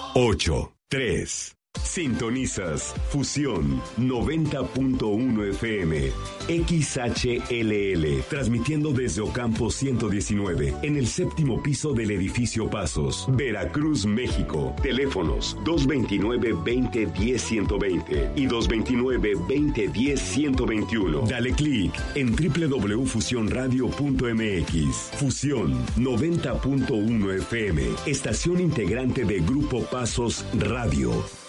8, 3. Sintonizas Fusión 90.1 FM XHLL, transmitiendo desde Ocampo 119 en el séptimo piso del edificio Pasos, Veracruz, México. Teléfonos 229-2010-120 y 229-2010-121. Dale clic en www.fusionradio.mx. Fusión 90.1 FM, estación integrante de Grupo Pasos Radio.